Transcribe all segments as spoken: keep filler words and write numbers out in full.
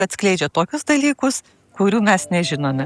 atskleidžia tokius dalykus, kurių mes nežinome.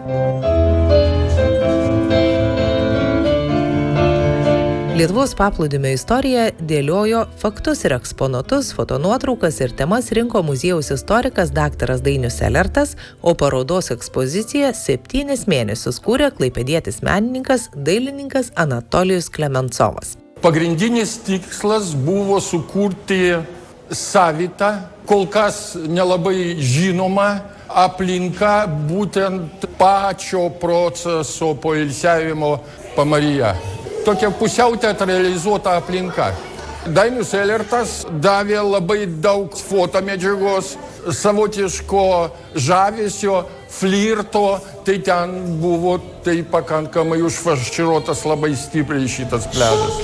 Lietuvos paplūdimio istorija dėliojo faktus ir eksponatus, fotonuotraukas ir temas rinko muziejaus istorikas daktaras Dainius Elertas, o parodos ekspoziciją septynis mėnesius kūrė klaipėdietis menininkas, dailininkas Anatolijus Klemencovas. Pagrindinis tikslas buvo sukurti savitą, kol kas nelabai žinoma aplinka būtent pačio proceso poilsiavimo pamaryje. Tokia pusiau teatralizuota aplinka. Dainius Elertas davė labai daug fotomedžiagos, savotiško žavesio, flirto, tai ten buvo tai pakankamai užfarširuotas labai stipriai šitas pliažas.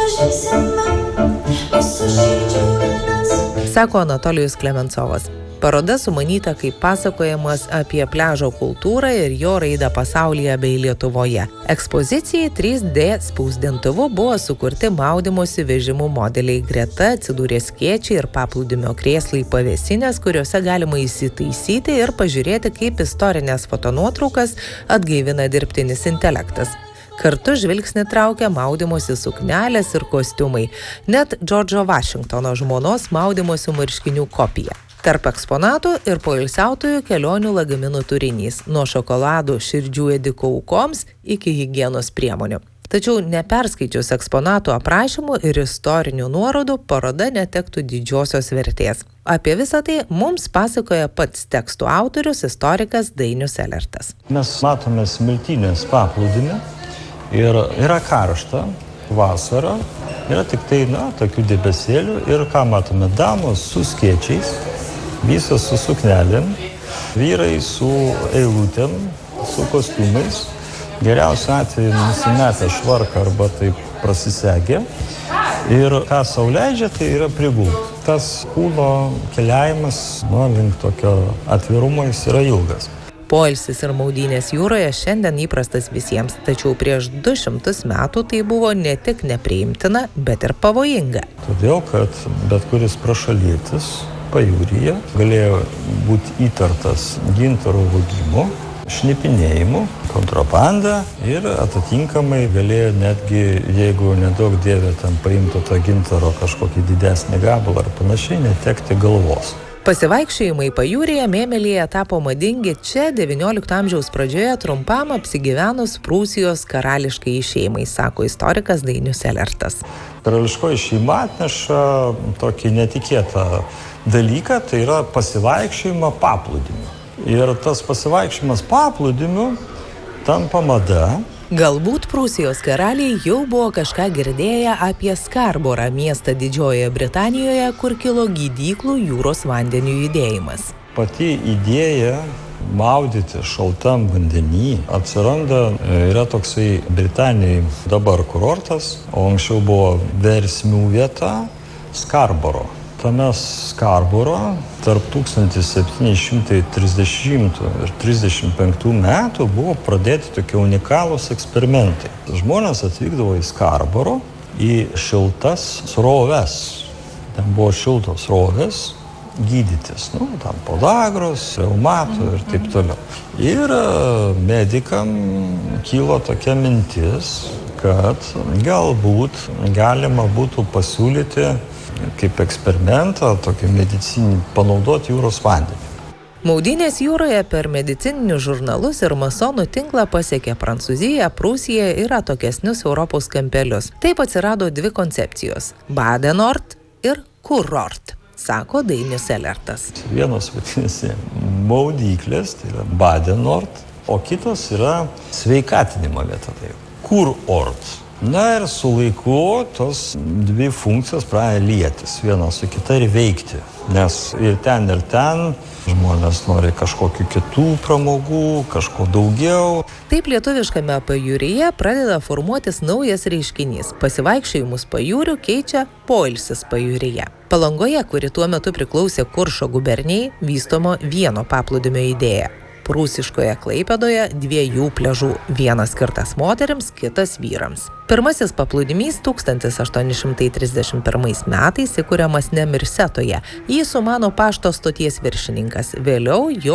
Sako Anatolijus Klemencovas. Paroda sumanyta kaip pasakojimas apie pliažo kultūrą ir jo raidą pasaulyje bei Lietuvoje. Ekspozicijai trys D spausdintuvu buvo sukurti maudymosi vežimų modeliai, greta atsidūrė skėčiai ir paplūdimio krėslai pavėsinės, kuriuose galima įsitaisyti ir pažiūrėti, kaip istorinės fotonuotraukas atgaivina dirbtinis intelektas. Kartu žvilgsnį traukia maudymosi suknelės ir kostiumai, net Džordžo Vašingtono žmonos maudymosi marškinių kopija. Tarp eksponatų ir poilsiautojų kelionių lagaminų turinys, nuo šokoladų širdžių ėdikų aukoms iki higienos priemonių. Tačiau neperskaičius eksponatų aprašymų ir istorinių nuorodų, paroda netektų didžiosios vertės. Apie visą tai mums pasakoja pats tekstų autorius, istorikas Dainius Elertas. Mes matome Smiltynės paplūdimį ir yra karšta, vasara, yra tik tai, na, tokių debesėlių ir ką matome, damos su skėčiais, visas su suknelėm, vyrai su eilutėm, su kostiumais, geriausiu atveju nusimetę švarką arba taip prasisegę. Ir ką sau leidžia, tai yra prigult. Tas kūno keliavimas, nu, link tokio atvirumo jis yra ilgas. Poilsis ir maudynės jūroje šiandien įprastas visiems, tačiau prieš du šimtus metų tai buvo ne tik nepriimtina, bet ir pavojinga. Todėl, kad bet kuris prašalietis pajūryje galėjo būti įtartas gintaro vogimu, šnipinėjimu, kontrabanda ir atitinkamai galėjo netgi, jeigu nedaug dievė ten paimtų tą gintaro kažkokį didesnį gabalą ar panašiai, netekti galvos. Pasivaikščiojimai pajūryje Mėmelyje tapo madingi čia devyniolikto amžiaus pradžioje trumpam apsigyvenus Prūsijos karališkai šeimai, sako istorikas Dainius Elertas. Karališkoji šeima atneša tokį netikėtą dalyką, tai yra pasivaikščiojimą paplūdimiu. Ir tas pasivaikščiojimas paplūdimiu tampa mada. Galbūt Prūsijos karaliai jau buvo kažką girdėję apie Skarborą, miestą Didžiojoje Britanijoje, kur kilo gydyklų jūros vandenių judėjimas. Pati idėja maudyti šaltam vandenį atsiranda, yra toksai Britanijai dabar kurortas, o anksčiau buvo versmių vieta Skarboro. Tame Skarboro tarp tūkstantis septyni šimtai trisdešimtų ir trisdešimt penktų metų buvo pradėti tokie unikalūs eksperimentai. Žmonės atvykdavo į Skarboro, į šiltas sroves. Ten buvo šiltos srovės gydytis, nu, tam podagros, reumatų ir taip toliau. Ir medikam kilo tokia mintis, kad galbūt galima būtų pasiūlyti kaip eksperimentą, tokį medicininį, panaudoti jūros vandenį. Maudynės jūroje per medicininius žurnalus ir masonų tinklą pasiekė Prancūziją, Prūsiją ir atokesnius Europos kampelius. Taip atsirado dvi koncepcijos – Badenort ir Kurort, sako Dainius Elertas. Vienas vadinasi maudyklės, tai yra Badenort, o kitas yra sveikatinimo vieta, tai Kurort. Na ir su laiku tos dvi funkcijos pradeda lietis, viena su kita ir veikti, nes ir ten, ir ten žmonės nori kažkokių kitų pramogų, kažko daugiau. Taip lietuviškame pajūryje pradeda formuotis naujas reiškinys. Pasivaikščiojimus pajūriu keičia poilsis pajūryje. Palangoje, kuri tuo metu priklausė Kuršo gubernijai, vystoma vieno paplūdimio idėja. prūsiškoje Klaipėdoje dviejų pliažų, vienas skirtas moterims, kitas vyrams. Pirmasis paplūdimys tūkstantis aštuoni šimtai trisdešimt pirmais metais įkuriamas Nemirsetoje. Jį sumano pašto stoties viršininkas. Vėliau jo